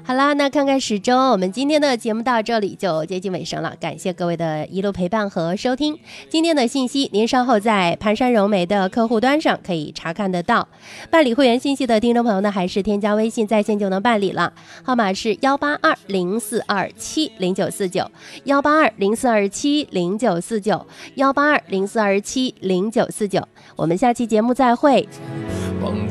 好啦，那看看时钟，我们今天的节目到这里就接近尾声了，感谢各位的一路陪伴和收听。今天的信息您稍后在盘山柔美的客户端上可以查看得到。办理会员信息的听众朋友呢，还是添加微信在线就能办理了，号码是18204270949，18204270949，18204270949。我们下期节目再会。